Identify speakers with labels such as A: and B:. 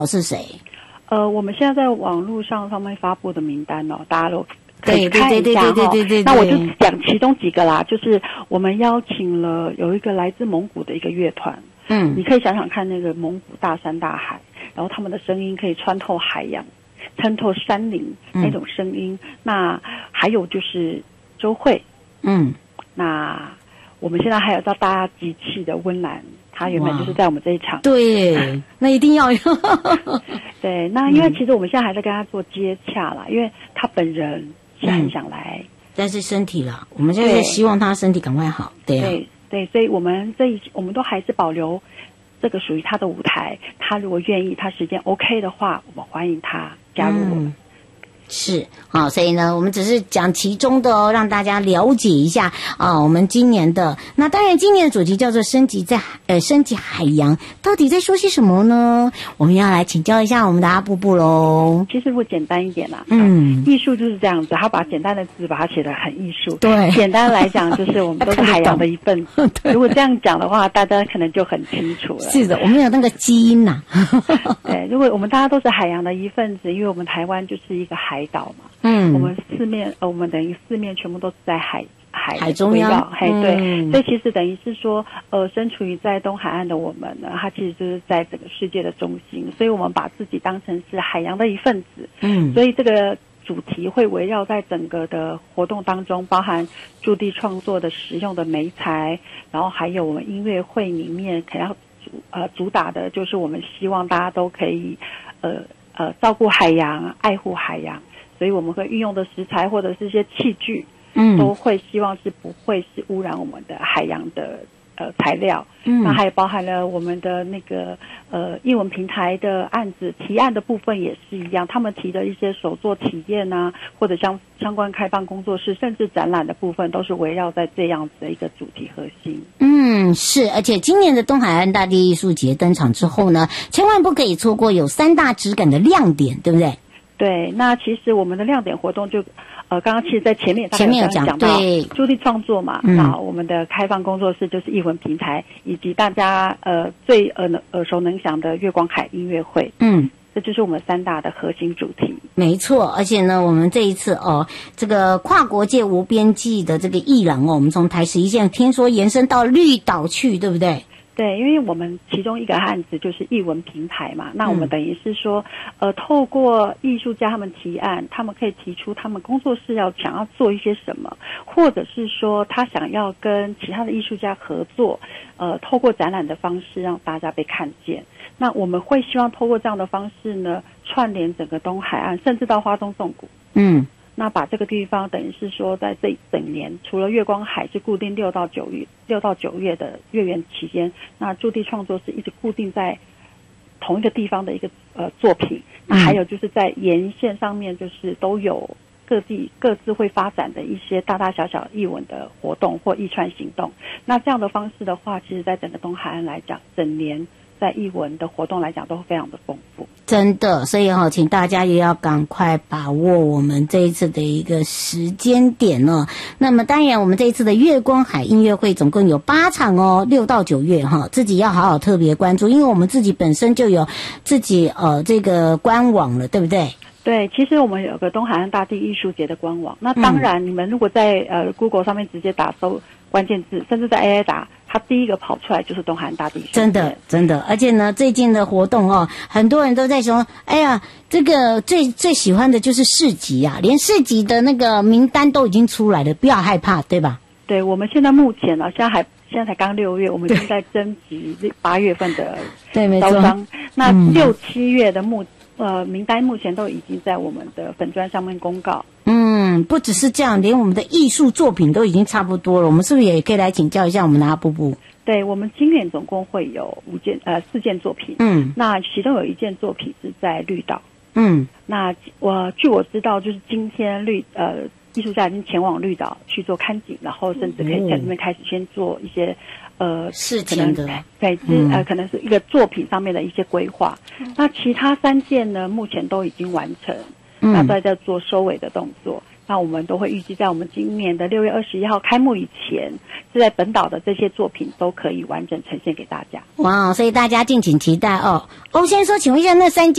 A: 是谁？
B: 我们现在在网络上面发布的名单大家都可以看一下
A: 对。
B: 那我就讲其中几个啦，就是我们邀请了有一个来自蒙古的一个乐团，你可以想想看那个蒙古大山大海，然后他们的声音可以穿透海洋、穿透山林那种声音。那还有就是周蕙，那我们现在还有叫大家集气的温岚。他原本就是在我们这一场，
A: 对，那一定要
B: 对，那因为其实我们现在还在跟他做接洽啦，因为他本人是很想来，
A: 但是身体啦，我们现在希望他身体赶快好，
B: 对，所以我们都还是保留这个属于他的舞台，他如果愿意，他时间 OK 的话，我们欢迎他加入我们。
A: 是啊，所以呢，我们只是讲其中的让大家了解一下啊。我们今年的那当然，今年的主题叫做升级海洋，到底在说些什么呢？我们要来请教一下我们的阿布布喽。
B: 其实如果简单一点啦，艺术就是这样子，他把简单的字把它写得很艺术。对，简单来讲就是我们都是海洋的一份子。如果这样讲的话，大家可能就很清楚了。
A: 是的，我们有那个基因呐。
B: 对，如果我们大家都是海洋的一份子，因为我们台湾就是一个海岛嘛，我们我们等于四面全部都是在海
A: 中央，
B: 对，所以其实等于是说，身处于在东海岸的我们呢，它其实就是在整个世界的中心，所以我们把自己当成是海洋的一份子，所以这个主题会围绕在整个的活动当中，包含驻地创作的实用的媒材，然后还有我们音乐会里面可能要主打的就是我们希望大家都可以照顾海洋、爱护海洋，所以我们会运用的食材或者是一些器具，都会希望是不会是污染我们的海洋的材料。那还包含了我们的那个艺文平台的案子提案的部分也是一样，他们提的一些手作体验啊，或者相关开放工作室，甚至展览的部分，都是围绕在这样子的一个主题核心。
A: 是，而且今年的东海岸大地艺术节登场之后呢，千万不可以错过有3大质感的亮点，对不对？
B: 对，那其实我们的亮点活动就刚刚其实在前面有讲到驻地创作嘛，那我们的开放工作室就是艺文平台，以及大家最耳熟能详的月光海音乐会。这就是我们3大的核心主题。
A: 没错，而且呢，我们这一次这个跨国界无边际的这个艺廊我们从台11线听说延伸到绿岛去，对不对？
B: 对，因为我们其中一个案子就是艺文平台嘛，那我们等于是说，透过艺术家他们提案，他们可以提出他们工作室想要做一些什么，或者是说他想要跟其他的艺术家合作，透过展览的方式让大家被看见。那我们会希望透过这样的方式呢，串联整个东海岸，甚至到花东纵谷。那把这个地方等于是说，在这一整年，除了月光海是固定6到9月的月圆期间，那驻地创作是一直固定在同一个地方的一个作品。那还有就是在沿线上面，就是都有各自会发展的一些大大小小艺文的活动或艺串行动。那这样的方式的话，其实在整个东海岸来讲，整年在艺文的活动来讲都非常的丰富。
A: 真的，所以请大家也要赶快把握我们这一次的一个时间点哦。那么当然我们这一次的月光海音乐会总共有8场6到9月自己要好好特别关注，因为我们自己本身就有自己这个官网了，对不对？
B: 对，其实我们有个东海岸大地艺术节的官网，那当然你们如果在Google 上面直接打搜关键字，甚至在 AI 打，它第一个跑出来就是东海岸大地艺术节。真的，而且呢最近的活动很多人都在说，哎呀，这个最喜欢的就是市集啊，连市集的那个名单都已经出来了，不要害怕，对吧？对，我们现在目前现在才刚6月，我们正在征集8月份的招商，那6、7月的名单目前都已经在我们的粉专上面公告。
A: 不只是这样，连我们的艺术作品都已经差不多了。我们是不是也可以来请教一下我们的阿布布？
B: 对，我们今年总共会有4件作品。那其中有1件作品是在绿岛。那据我知道，就是今天艺术家已经前往绿岛去做看景，然后甚至可以在那边开始先做一些
A: 事情的，
B: 对，可能是一个作品上面的一些规划。那其他3件呢，目前都已经完成，那都在做收尾的动作。 那我们都会预计在我们今年的6月21号开幕以前，是在本岛的这些作品都可以完整呈现给大家。
A: 哇，所以大家敬请期待哦。欧先生，请问一下，那3间